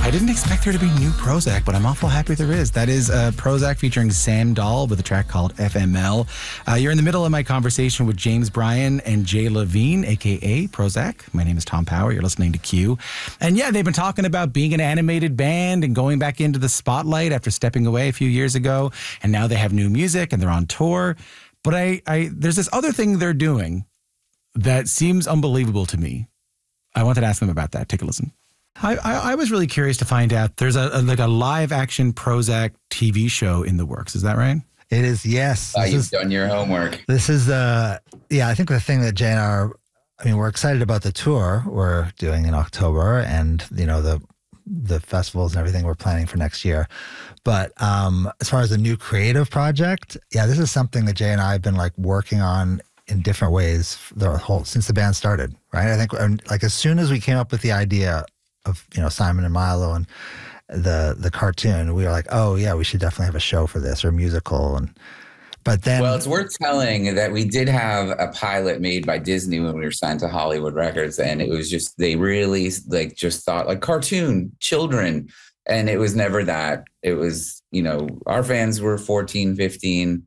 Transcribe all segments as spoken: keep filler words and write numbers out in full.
I didn't expect there to be new Prozac, but I'm awful happy there is. That is uh, Prozac featuring Sam Dahl with a track called F M L. Uh, you're in the middle of my conversation with James Bryan and Jay Levine, a k a. Prozac. My name is Tom Power. You're listening to Q. And yeah, they've been talking about being an animated band and going back into the spotlight after stepping away a few years ago. And now they have new music and they're on tour. But I, I there's this other thing they're doing that seems unbelievable to me. I wanted to ask them about that. Take a listen. I, I, I was really curious to find out there's a, a like a live action Prozac T V show in the works. Is that right? It is, yes. Uh, you've is, done your homework. This is, uh, yeah, I think the thing that Jay and I are, I mean, we're excited about the tour we're doing in October and, you know, the the festivals and everything we're planning for next year. But um, as far as the new creative project, yeah, this is something that Jay and I have been like working on in different ways the whole since the band started, right? I think like as soon as we came up with the idea of, you know, Simon and Milo and the the cartoon, we were like, oh yeah, we should definitely have a show for this or a musical. And but then, well, it's worth telling that we did have a pilot made by Disney when we were signed to Hollywood Records, and it was just they really like just thought like cartoon children, and it was never that. It was, you know, our fans were fourteen, fifteen,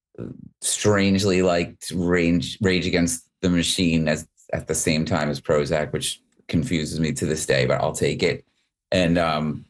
strangely liked Rage Rage Against the Machine as at the same time as Prozac, which confuses me to this day, but I'll take it. And um,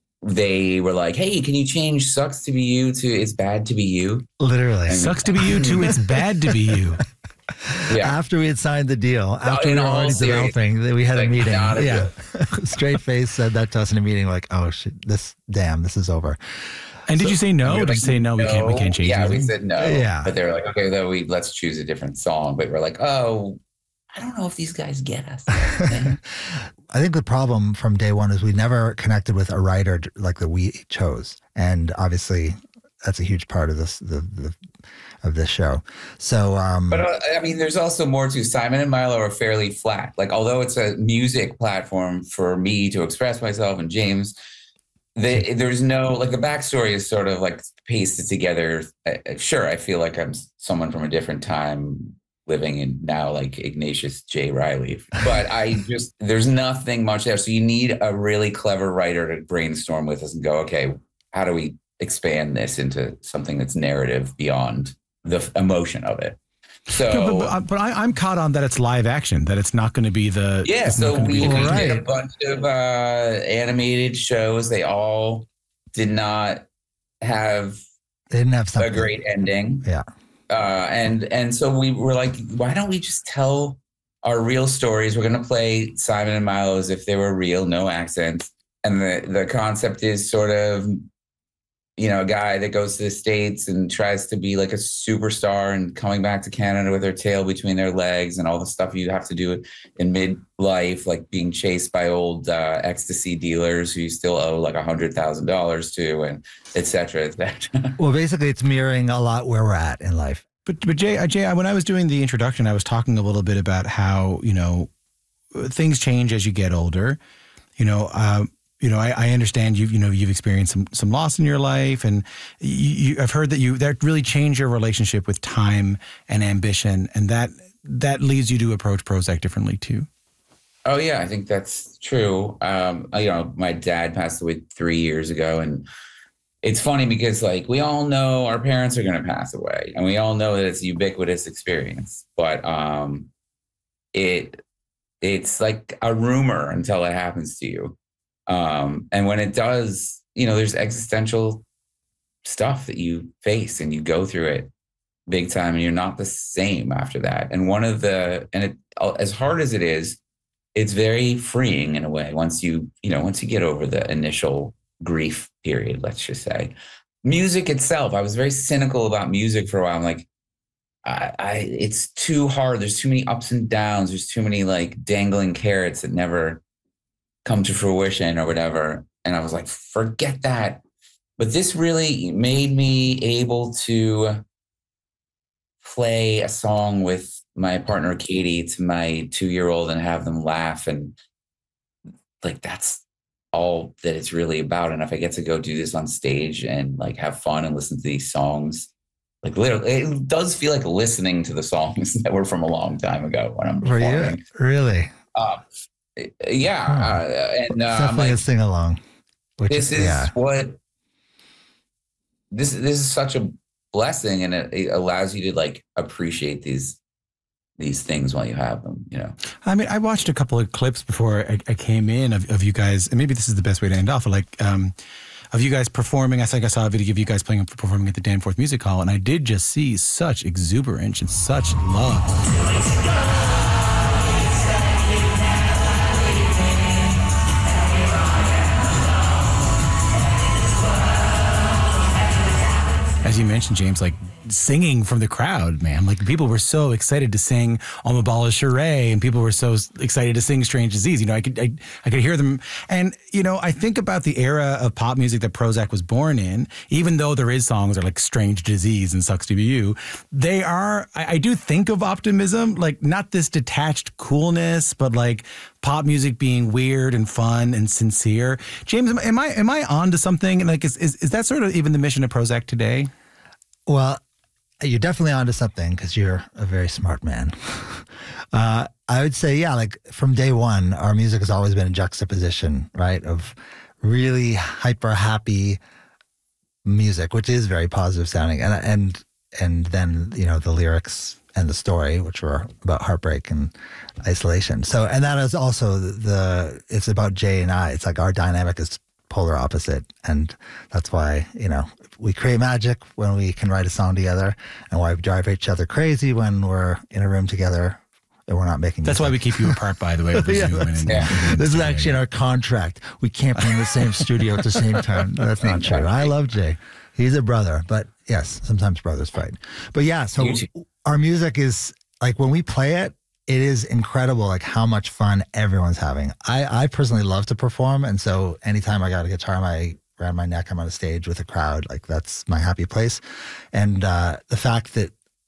they were like, hey, can you change Sucks to Be You to It's Bad to Be You? Literally. And Sucks to Be You to It's Bad to Be You. Yeah. After we had signed the deal, after we were already developing, we had like, a meeting. Yeah. Straight face said that to us in a meeting, like, oh, shit, this, damn, this is over. And did so, you say no? We Did like, you say no, no? We can't. We can't change. Yeah, anything? we said no. Yeah, but they were like, okay, though we let's choose a different song. But we're like, oh, I don't know if these guys get us. I think the problem from day one is we never connected with a writer like that we chose, and obviously that's a huge part of this the, the of this show. So, um, but uh, I mean, there's also more to Simon and Milo are fairly flat. Like, although it's a music platform for me to express myself and James. They, there's no, like the backstory is sort of like pasted together. Uh, sure, I feel like I'm someone from a different time living in now like Ignatius J. Riley. But I just, there's nothing much there. So you need a really clever writer to brainstorm with us and go, okay, how do we expand this into something that's narrative beyond the emotion of it? So, no, but, but I, I'm caught on that it's live action, that it's not going to be the yeah. So we, we right. did a bunch of uh, animated shows. They all did not have they didn't have something. a great ending. Yeah, uh, and and so we were like, why don't we just tell our real stories? We're going to play Simon and Milo as if they were real, no accents. And the the concept is sort of, you know, a guy that goes to the States and tries to be like a superstar and coming back to Canada with their tail between their legs and all the stuff you have to do in midlife, like being chased by old uh, ecstasy dealers who you still owe like a hundred thousand dollars to, and et cetera, et cetera. Well, basically it's mirroring a lot where we're at in life. But, but Jay, uh, Jay, when I was doing the introduction, I was talking a little bit about how, you know, things change as you get older, you know, um, You know, I, I understand you've, you know, you've experienced some, some loss in your life, and you, you, I've heard that you, that really changed your relationship with time and ambition, and that, that leads you to approach Prozac differently too. Oh yeah, I think that's true. Um, you know, my dad passed away three years ago, and it's funny because like we all know our parents are going to pass away, and we all know that it's a ubiquitous experience, but um, it, it's like a rumor until it happens to you. Um, and when it does, you know, there's existential stuff that you face and you go through it big time, and you're not the same after that. And one of the, and it, as hard as it is, it's very freeing in a way. Once you, you know, once you get over the initial grief period, let's just say. Music itself, I was very cynical about music for a while. I'm like, I, I it's too hard. There's too many ups and downs. There's too many like dangling carrots that never come to fruition or whatever. And I was like, forget that. But this really made me able to play a song with my partner, Katie, to my two-year-old and have them laugh. And like, that's all that it's really about. And if I get to go do this on stage and like have fun and listen to these songs, like literally, it does feel like listening to the songs that were from a long time ago when I'm performing. Really? Uh, Yeah, uh, and uh, definitely like, a sing along. Which this is yeah. what this this is such a blessing, and it, it allows you to like appreciate these these things while you have them, you know. I mean, I watched a couple of clips before I, I came in of, of you guys, and maybe this is the best way to end off, like um, of you guys performing. I think I saw a video of you guys playing performing at the Danforth Music Hall, and I did just see such exuberance and such love. As you mentioned, James, like singing from the crowd, man. Like people were so excited to sing "On the Ball of Charade," and people were so excited to sing "Strange Disease." You know, I could I, I could hear them. And you know, I think about the era of pop music that Prozzäk was born in. Even though there is songs that are like "Strange Disease" and "Sucks to Be You," they are. I, I do think of optimism, like not this detached coolness, but like pop music being weird and fun and sincere. James, am I am I on to something? Like, is is, is that sort of even the mission of Prozzäk today? Well, you're definitely onto something because you're a very smart man. Uh, I would say, yeah, like from day one, our music has always been a juxtaposition, right, of really hyper happy music, which is very positive sounding, and and and then you know the lyrics and the story, which were about heartbreak and isolation. So, and that is also the, the it's about Jay and I. It's like our dynamic is polar opposite, and that's why you know we create magic when we can write a song together, and why we drive each other crazy when we're in a room together and we're not making that's music. why we keep you apart, by the way. yeah, and, yeah. And, this is actually in our contract. We can't be in the same studio at the same time. No, that's not true. I love Jay. He's a brother, but yes, sometimes brothers fight. But yeah, so our music is like when we play it, it is incredible, like how much fun everyone's having. I, I personally love to perform, and so anytime I got a guitar my, around my neck, I'm on a stage with a crowd, like that's my happy place. And uh, the fact that